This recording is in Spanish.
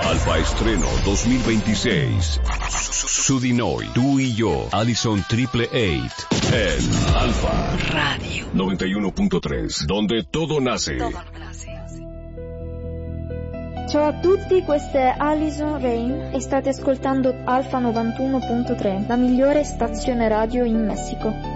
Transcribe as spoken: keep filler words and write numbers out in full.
Alfa Estreno dos mil veintiséis. Sudinoy, tú y yo, Allison Triple Eight. En Alfa Radio noventa y uno punto tres, donde todo nace. Todo nace. Ciao a tutti, questa è Alison Rain e state ascoltando Alfa novantuno punto tre, la migliore stazione radio in Messico.